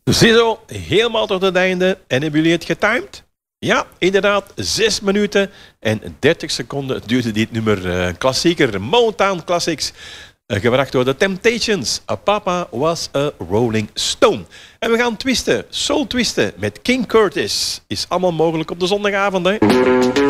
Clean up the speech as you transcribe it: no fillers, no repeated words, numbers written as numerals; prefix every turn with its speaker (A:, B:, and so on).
A: Ziezo, helemaal tot het einde. En hebben jullie het getimed? Ja, inderdaad. 6 minuten en 30 seconden duurde dit nummer. Klassieker, Motown Classics. Gebracht door The Temptations. A Papa was a Rolling Stone. En we gaan twisten, soul twisten met King Curtis. Is allemaal mogelijk op de zondagavond, hè?